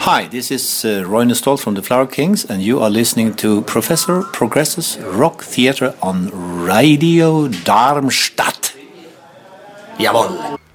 Hi, this is Roy Stoll from the Flower Kings, and you are listening to Professor Progresses Rock Theatre on Radio Darmstadt. Jawohl!